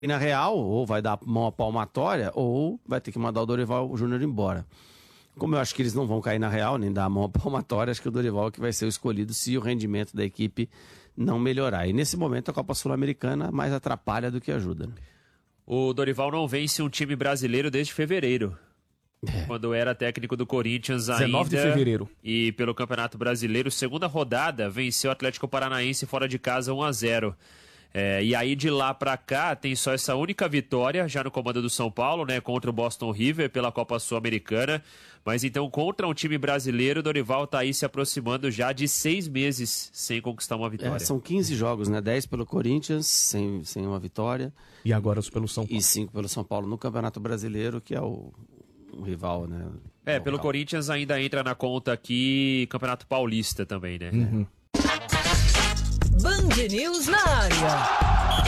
E na real, ou vai dar uma palmatória, ou vai ter que mandar o Dorival Júnior embora. Como eu acho que eles não vão cair na real, nem dar a mão palmatória, acho que o Dorival é que vai ser o escolhido se o rendimento da equipe não melhorar. E nesse momento a Copa Sul-Americana mais atrapalha do que ajuda. Né? O Dorival não vence um time brasileiro desde fevereiro. Quando era técnico do Corinthians ainda. 19 de fevereiro. E pelo Campeonato Brasileiro, segunda rodada, venceu o Atlético Paranaense fora de casa 1-0. E aí de lá pra cá tem só essa única vitória já no comando do São Paulo, né, contra o Boston River pela Copa Sul-Americana, mas então contra um time brasileiro, o Dorival tá aí se aproximando já de 6 meses sem conquistar uma vitória. São 15 jogos, né, 10 pelo Corinthians sem uma vitória. E agora os pelo São Paulo. E 5 pelo São Paulo no Campeonato Brasileiro, que é o rival, né. Pelo Corinthians ainda entra na conta aqui Campeonato Paulista também, né. Uhum. Band News na área.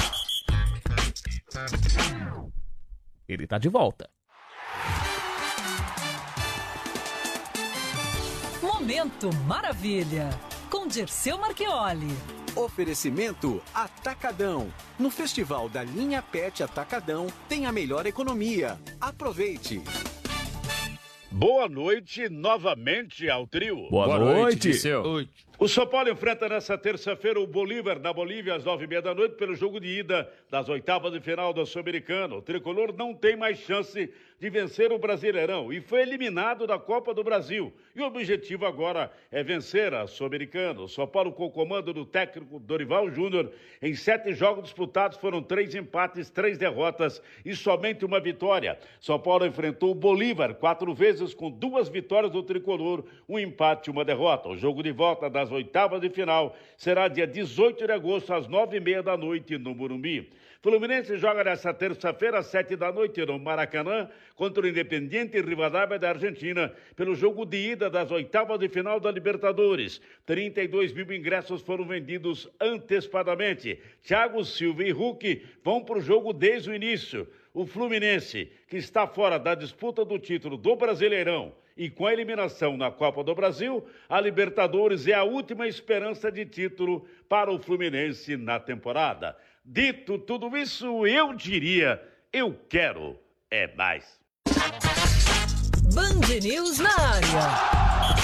Ele tá de volta. Momento Maravilha, com Dirceu Marchioli. Oferecimento Atacadão. No Festival da Linha Pet Atacadão tem a melhor economia. Aproveite. Boa noite novamente ao trio. Boa noite. O São Paulo enfrenta nessa terça-feira o Bolívar, na Bolívia, às 9h30 da noite, pelo jogo de ida das oitavas de final da Sul-Americana. O tricolor não tem mais chance de vencer o Brasileirão e foi eliminado da Copa do Brasil. E o objetivo agora é vencer a Sul-Americana. O São Paulo, com o comando do técnico Dorival Júnior, em 7 jogos disputados foram 3 empates, 3 derrotas e somente uma vitória. São Paulo enfrentou o Bolívar 4 vezes com 2 vitórias do tricolor, um empate e uma derrota. O jogo de volta das oitavas de final será dia 18 de agosto, às 9h30 da noite, no Morumbi. Fluminense joga nesta terça-feira, às 7 da noite, no Maracanã, contra o Independiente Rivadavia da Argentina, pelo jogo de ida das oitavas de final da Libertadores. 32 mil ingressos foram vendidos antecipadamente. Thiago Silva e Hulk vão para o jogo desde o início. O Fluminense, que está fora da disputa do título do Brasileirão e com a eliminação na Copa do Brasil, a Libertadores é a última esperança de título para o Fluminense na temporada. Dito tudo isso, eu diria, eu quero é mais. Band News na área.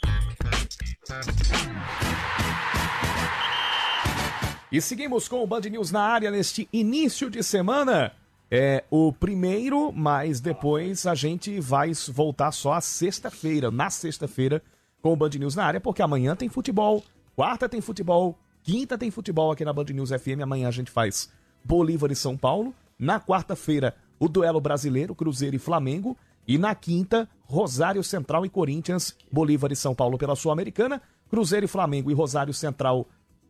E seguimos com o Band News na área neste início de semana. É o primeiro, mas depois a gente vai voltar só à sexta-feira, na sexta-feira, com o Band News na área, porque amanhã tem futebol, quarta tem futebol, quinta tem futebol aqui na Band News FM. Amanhã a gente faz Bolívar e São Paulo. Na quarta-feira, o duelo brasileiro, Cruzeiro e Flamengo. E na quinta, Rosário Central e Corinthians, Bolívar e São Paulo pela Sul-Americana, Cruzeiro e Flamengo e Rosário Central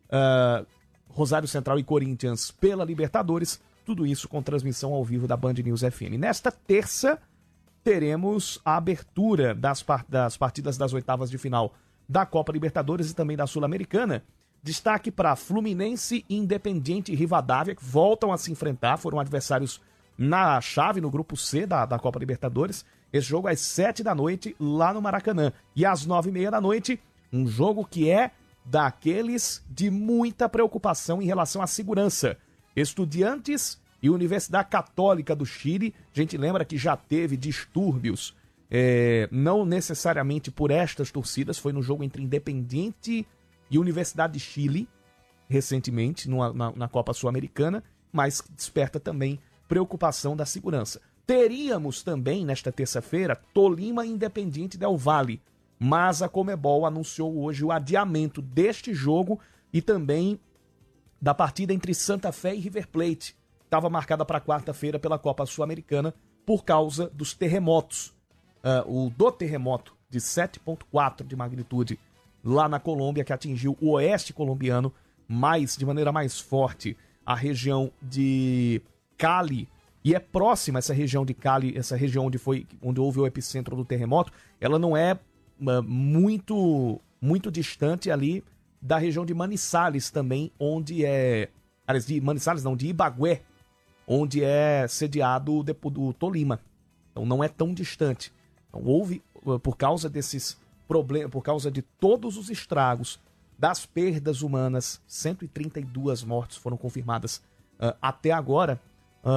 e Corinthians pela Libertadores. Tudo isso com transmissão ao vivo da Band News FM. Nesta terça, teremos a abertura das partidas das oitavas de final da Copa Libertadores e também da Sul-Americana. Destaque para Fluminense e Independiente Rivadavia, que voltam a se enfrentar, foram adversários na chave, no grupo C da Copa Libertadores. Esse jogo às 7 da noite, lá no Maracanã. E às 9h30 da noite, um jogo que é daqueles de muita preocupação em relação à segurança. Estudiantes e Universidade Católica do Chile. A gente lembra que já teve distúrbios, não necessariamente por estas torcidas, foi no jogo entre Independiente e Universidade de Chile, recentemente, na Copa Sul-Americana, mas desperta também preocupação da segurança. Teríamos também, nesta terça-feira, Tolima e Independiente Del Valle, mas a Conmebol anunciou hoje o adiamento deste jogo e também da partida entre Santa Fé e River Plate. Estava marcada para quarta-feira pela Copa Sul-Americana por causa dos terremotos. Do terremoto de 7,4 de magnitude lá na Colômbia, que atingiu o oeste colombiano, de maneira mais forte a região de Cali. E é próxima essa região de Cali, essa região onde houve o epicentro do terremoto, ela não é muito distante ali da região de Manizales também, onde de Manizales não, de Ibagué, onde é sediado o Tolima. Então não é tão distante. Então houve, por causa desses problemas, por causa de todos os estragos, das perdas humanas, 132 mortes foram confirmadas até agora.